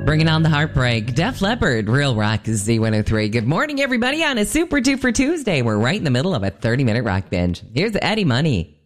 Bringing on the heartbreak. Def Leppard, Real Rock is Z103. Good morning, everybody, on a Super Duper Tuesday. We're right in the middle of a 30-minute rock binge. Here's Eddie Money.